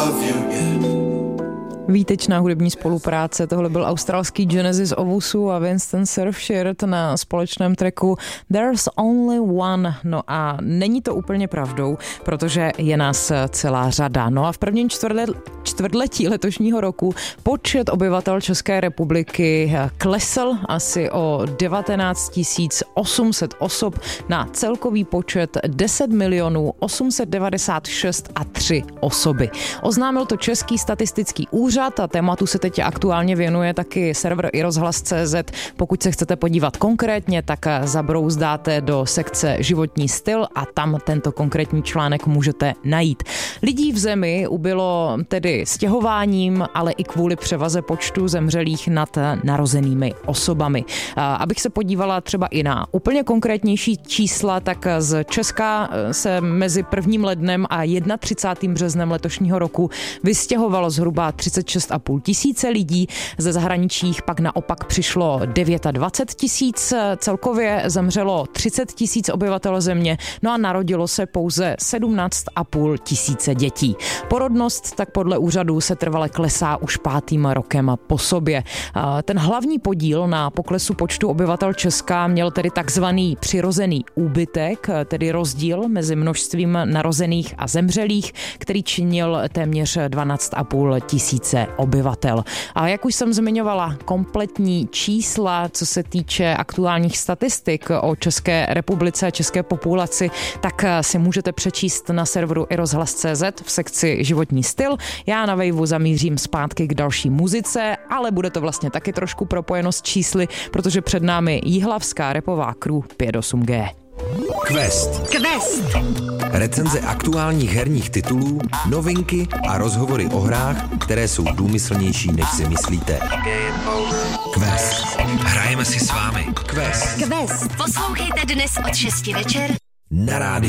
love you, yeah. Výtečná hudební spolupráce, tohle byl australský Genesis Owusu a Winston Surfshirt na společném tracku There's Only One. No a není to úplně pravdou, protože je nás celá řada. No a v prvním čtvrtletí letošního roku počet obyvatel České republiky klesl asi o 19 800 osob na celkový počet 10 896 300 osoby. Oznámil to Český statistický úřad a tématu se teď aktuálně věnuje taky server iRozhlas.cz. Pokud se chcete podívat konkrétně, tak zabrouzdáte do sekce životní styl a tam tento konkrétní článek můžete najít. Lidí v zemi ubylo tedy stěhováním, ale i kvůli převaze počtu zemřelých nad narozenými osobami. Abych se podívala třeba i na úplně konkrétnější čísla, tak z Česka se mezi 1. lednem a 31. březnem letošního roku vystěhovalo zhruba 36,5 tisíce lidí, ze zahraničích pak naopak přišlo 29 tisíc, celkově zemřelo 30 tisíc obyvatel země, no a narodilo se pouze 17,5 tisíce dětí. Porodnost tak podle úřadu se trvale klesá už 5. rokem po sobě. Ten hlavní podíl na poklesu počtu obyvatel Česka měl tedy takzvaný přirozený úbytek, tedy rozdíl mezi množstvím narozených a zemřelých, který činil téměř 12,5 tisíce obyvatel. A jak už jsem zmiňovala, kompletní čísla, co se týče aktuálních statistik o České republice a české populaci, tak si můžete přečíst na serveru iRozhlas.cz v sekci životní styl. Já na Waveu zamířím zpátky k další muzice, ale bude to vlastně taky trošku propojeno s čísly, protože před námi jihlavská rapová crew 58G. Quest. Recenze aktuálních herních titulů, novinky a rozhovory o hrách, které jsou důmyslnější, než si myslíte. Quest. Hrajeme si s vámi. Quest. Poslouchejte dnes od 6 večer Na rádiu